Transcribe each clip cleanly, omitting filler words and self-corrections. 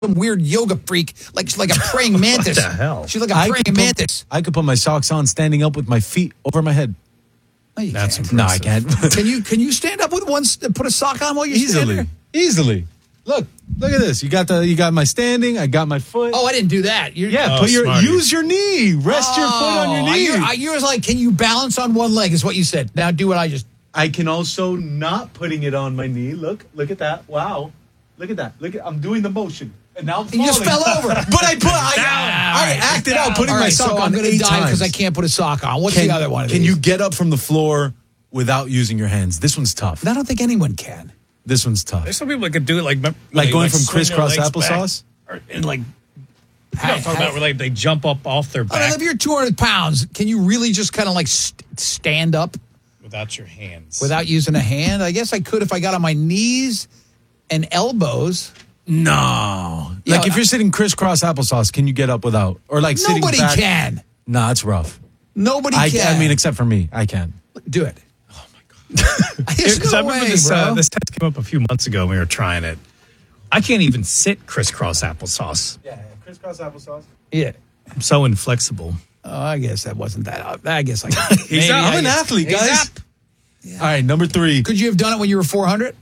some weird yoga freak, like she's like a praying mantis. What the hell? She's like a praying mantis. I could put my socks on standing up with my feet over my head. No, you That's can't. No, I can't. Can you stand up with one? Put a sock on while you stand there? Easily. Look at this. You got my standing. I got my foot. Oh, I didn't do that. Use your knee. Rest your foot on your knee. You was like, can you balance on one leg? Is what you said. Now do what I just. I can also not putting it on my knee. Look at that. Wow. Look at that. I'm doing the motion. And now I'm falling. You just fell over. But I acted out putting my sock on I'm going to 8 die times. because I can't put a sock on. What's the other one? Can you get up from the floor without using your hands? This one's tough. I don't think anyone can. This one's tough. There's some people that could do it like going from swing their crisscross legs applesauce? back, and like, talking about where they jump up off their back If you're 200 pounds, can you really just kind of like stand up without your hands? without using a hand? I guess I could if I got on my knees and elbows. No. Yeah, Like if you're sitting crisscross applesauce, can you get up without? Or like sitting Nobody back? can. Nah, it's rough. Nobody can. I mean, except for me. I can. Do it. Because I remember this bro. this test came up a few months ago and we were trying it. I can't even sit crisscross applesauce. Yeah, crisscross applesauce. Yeah. I'm so inflexible. Oh, I guess that wasn't that. I guess I. I'm an athlete, guys. All right, number 3. Could you have done it when you were 400?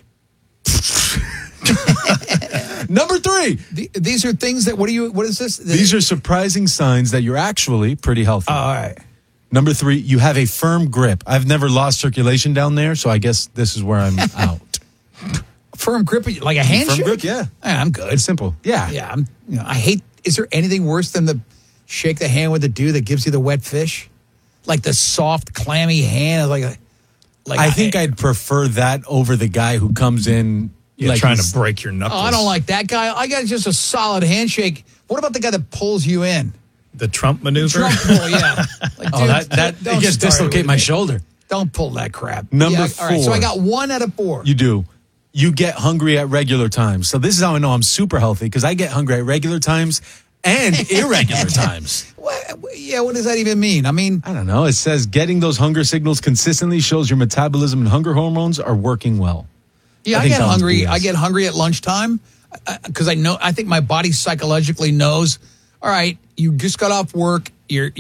Number 3. These are things that. What is this? These are surprising signs that you're actually pretty healthy. Oh, all right. Number 3, you have a firm grip. I've never lost circulation down there, so I guess this is where I'm out. Firm grip, like a handshake? Firm grip, yeah. I'm good. It's simple. Yeah. Yeah, I hate. Is there anything worse than the shake the hand with the dude that gives you the wet fish, like the soft, clammy hand, I think I'd prefer that over the guy who comes in Trying to break your knuckles. Oh, I don't like that guy. I got just a solid handshake. What about the guy that pulls you in? The Trump maneuver? Trump pull, yeah. Like, that don't just start dislocate with my me. shoulder. Don't pull that crap. Number All right, so 4. I got 1 out of 4. You do. You get hungry at regular times. So this is how I know I'm super healthy, because I get hungry at regular times and irregular times. What does that even mean? I mean, I don't know. It says getting those hunger signals consistently shows your metabolism and hunger hormones are working well. yeah, I think get that one's hungry. BS. I get hungry at lunchtime because I think my body psychologically knows. All right, you just got off work. You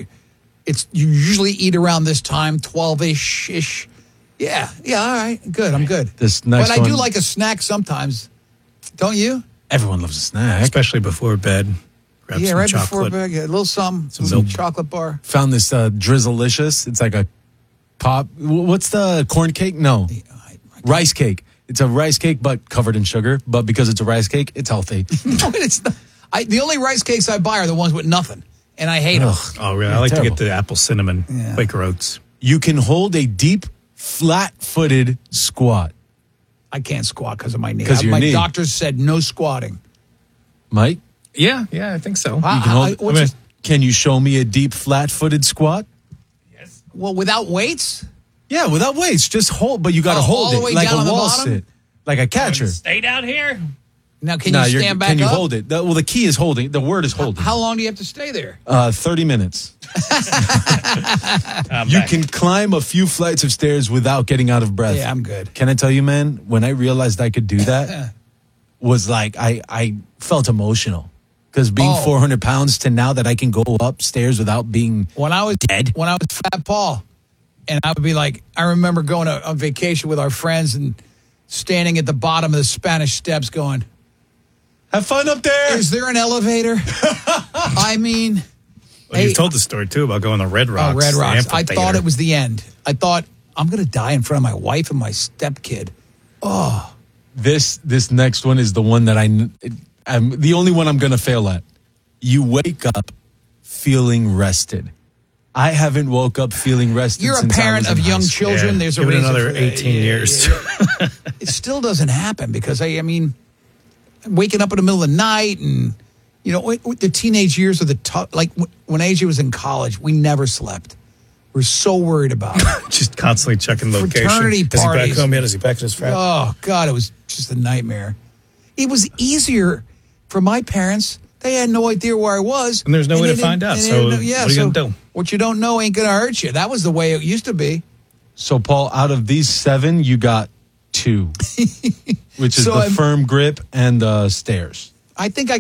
usually eat around this time, 12-ish. Yeah. All right, good. I'm good. This next but I do one- like a snack sometimes. Don't you? Everyone loves a snack. Especially before bed. Grab some Right chocolate. before bed, get a little some milk. chocolate bar. Found this Drizzleicious. It's like a pop. What's the corn cake? No, rice cake. It's a rice cake, but covered in sugar. But because it's a rice cake, it's healthy. No, it's not. The only rice cakes I buy are the ones with nothing, and I hate them. Oh, really? I like Terrible. to get the apple cinnamon Yeah. Quaker Oats. You can hold a deep, flat-footed squat. I can't squat because of my knee. 'Cause of your My knee. doctors said no squatting. Mike, Yeah, I think so. you can hold. what's this- Can you show me a deep, flat-footed squat? Well, without weights? Yeah, without weights, just hold. But you got to Oh, hold all the it way like down a on the wall bottom? sit, like a catcher. Stay down here. Now, can No, you stand back can you up? hold it? Well, the key is holding. The word is holding. How long do you have to stay there? 30 minutes. You can climb a few flights of stairs without getting out of breath. Yeah, I'm good. Can I tell you, man, when I realized I could do that, was like I felt emotional. Because being 400 pounds to now that I can go upstairs without being When I was dead. When I was Fat Paul, and I would be like, I remember going on vacation with our friends and standing at the bottom of the Spanish Steps going, Have fun up there. is there an elevator? I mean, Well, you've told the story, too, about going to Red Rocks. Red the Rocks. I amphitheater. thought it was the end. I thought, I'm going to die in front of my wife and my stepkid. This next one is the one that I'm the only one I'm going to fail at. You wake up feeling rested. I haven't woke up feeling rested You're a since I parent was in of high young school. children. Yeah, There's a give it reason another for that. 18 years. It still doesn't happen because I'm waking up in the middle of the night and, the teenage years are the tough. Like when AJ was in college, we never slept. We're so worried about it. Just constantly checking location. Fraternity Is he back parties. home yet? Is he packing his frat? Oh, God, it was just a nightmare. It was easier for my parents. They had no idea where I was. And there's no way they to find out. and they So didn't know- what are you gonna do? What you don't know ain't going to hurt you. That was the way it used to be. So, Paul, out of these 7, you got 2, which is So the I'm- firm grip and the stairs. I think I